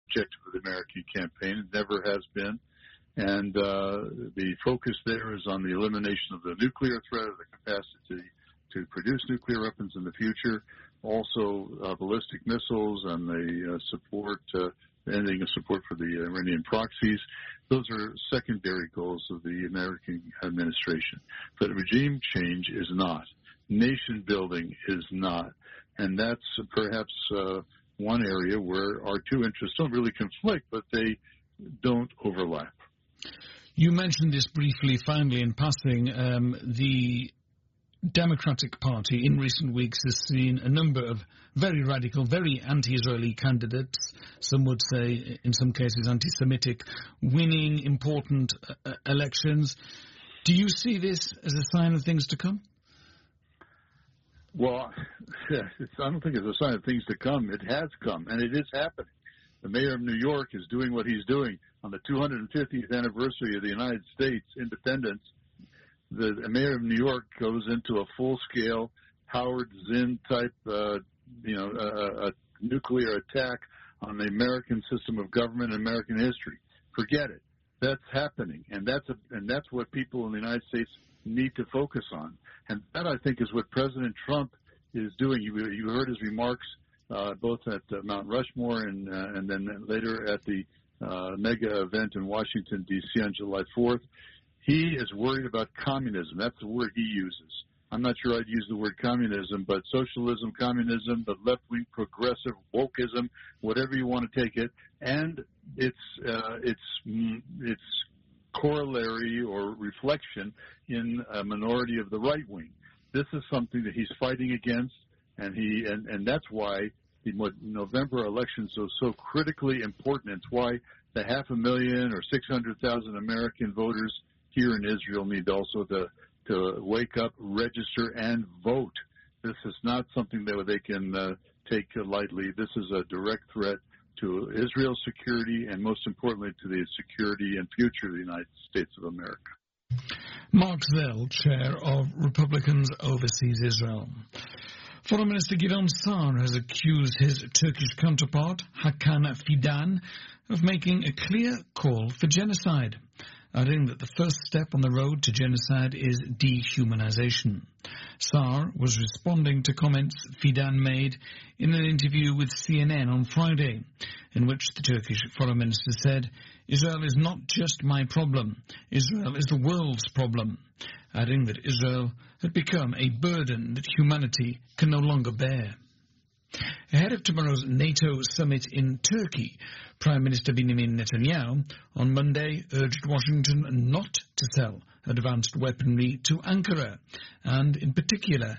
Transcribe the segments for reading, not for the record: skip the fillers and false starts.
objective of the American campaign. It never has been. And the focus there is on the elimination of the nuclear threat, of the capacity to produce nuclear weapons in the future, also ballistic missiles and the ending of support for the Iranian proxies. Those are secondary goals of the American administration. But regime change is not. Nation building is not. And that's perhaps one area where our two interests don't really conflict, but they don't overlap. You mentioned this briefly, finally, in passing. The Democratic Party in recent weeks has seen a number of very radical, very anti-Israeli candidates, some would say, in some cases, anti-Semitic, winning important elections. Do you see this as a sign of things to come? Well, I don't think it's a sign of things to come. It has come, and it is happening. The mayor of New York is doing what he's doing. On the 250th anniversary of the United States independence, the mayor of New York goes into a full-scale Howard Zinn type, a nuclear attack on the American system of government and American history. Forget it. That's happening, and that's what people in the United States need to focus on. And that, I think, is what President Trump is doing. You heard his remarks both at Mount Rushmore and then later at the mega event in Washington, D.C. on July 4th. He is worried about communism. That's the word he uses. I'm not sure I'd use the word communism, but socialism, communism, the left-wing progressive wokeism, whatever you want to take it, and its corollary or reflection in a minority of the right wing. This is something that he's fighting against, and that's why the November elections are so critically important. It's why the 500,000 or 600,000 American voters here in Israel need also to wake up, register, and vote. This is not something that they can take lightly. This is a direct threat to Israel's security and, most importantly, to the security and future of the United States of America. Mark Zell, Chair of Republicans Overseas Israel. Foreign Minister Gideon Sa'ar has accused his Turkish counterpart, Hakan Fidan, of making a clear call for genocide, adding that the first step on the road to genocide is dehumanization. Sa'ar was responding to comments Fidan made in an interview with CNN on Friday, in which the Turkish foreign minister said, "Israel is not just my problem. Israel is the world's problem," adding that Israel had become a burden that humanity can no longer bear. Ahead of tomorrow's NATO summit in Turkey, Prime Minister Benjamin Netanyahu on Monday urged Washington not to sell advanced weaponry to Ankara, and in particular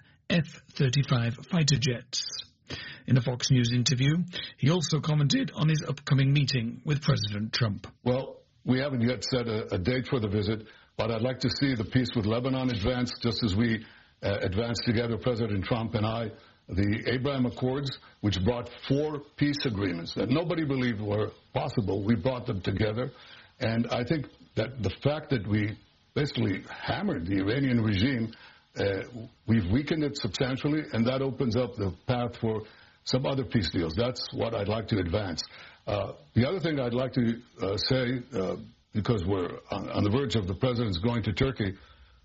F-35 fighter jets. In a Fox News interview, he also commented on his upcoming meeting with President Trump. Well, we haven't yet set a date for the visit, but I'd like to see the peace with Lebanon advance, just as we advanced together, President Trump and I, the Abraham Accords, which brought 4 peace agreements that nobody believed were possible. We brought them together. And I think that the fact that we basically hammered the Iranian regime, we've weakened it substantially, and that opens up the path for some other peace deals. That's what I'd like to advance. The other thing I'd like to say, because we're on the verge of the president's going to Turkey,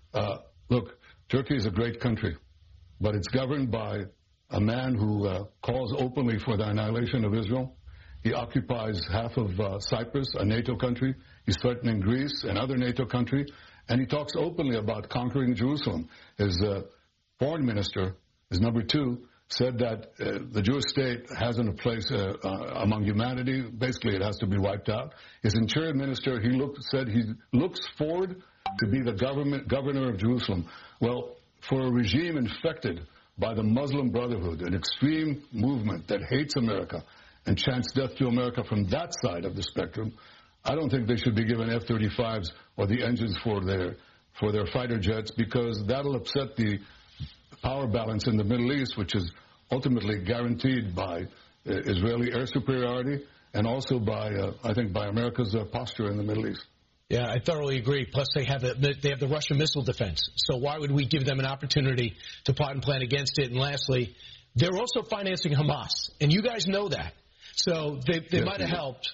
look, Turkey is a great country, but it's governed by a man who calls openly for the annihilation of Israel. He occupies half of Cyprus, a NATO country. He's threatening Greece, another NATO country. And he talks openly about conquering Jerusalem. His foreign minister, his number 2, said that the Jewish state hasn't a place among humanity. Basically, it has to be wiped out. His interior minister, said he looks forward to be the governor of Jerusalem. Well, for a regime infected by the Muslim Brotherhood, an extreme movement that hates America and chants death to America from that side of the spectrum, I don't think they should be given F-35s or the engines for their fighter jets, because that'll upset the power balance in the Middle East, which is ultimately guaranteed by Israeli air superiority and also by, I think, by America's posture in the Middle East. Yeah, I thoroughly agree. Plus, they have the Russian missile defense. So why would we give them an opportunity to plot and plan against it? And lastly, they're also financing Hamas, and you guys know that. So they might have helped,